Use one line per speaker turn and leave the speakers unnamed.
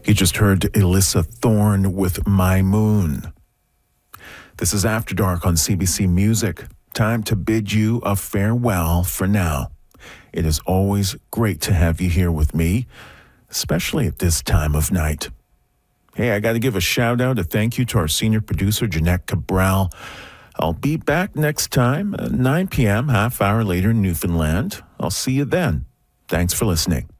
You just heard Alyssa Thorne with My Moon. This is After Dark on CBC Music. Time to bid you a farewell for now. It is always great to have you here with me, especially at this time of night. Hey, I got to give a shout out, a thank you to our senior producer, Jeanette Cabral. I'll be back next time, 9 p.m., half hour later in Newfoundland. I'll see you then. Thanks for listening.